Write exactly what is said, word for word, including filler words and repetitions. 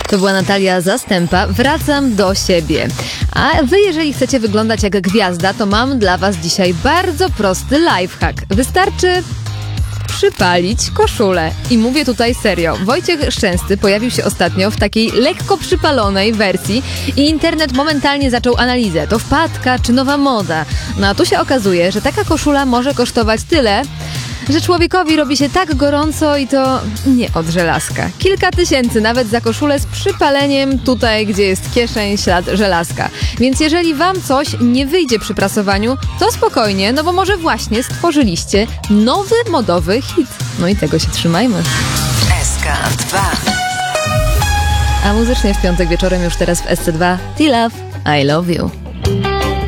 To była Natalia Zastępa. Wracam do siebie. A wy, jeżeli chcecie wyglądać jak gwiazda, to mam dla was dzisiaj bardzo prosty lifehack. Wystarczy przypalić koszulę. I mówię tutaj serio. Wojciech Szczęsny pojawił się ostatnio w takiej lekko przypalonej wersji i internet momentalnie zaczął analizę. To wpadka czy nowa moda? No a tu się okazuje, że taka koszula może kosztować tyle, że człowiekowi robi się tak gorąco i to nie od żelazka. Kilka tysięcy nawet za koszulę z przypaleniem tutaj, gdzie jest kieszeń, ślad żelazka. Więc jeżeli wam coś nie wyjdzie przy prasowaniu, to spokojnie, no bo może właśnie stworzyliście nowy modowy hit. No i tego się trzymajmy. S K dwa. A muzycznie w piątek wieczorem już teraz w S C dwa T-Love, I Love You.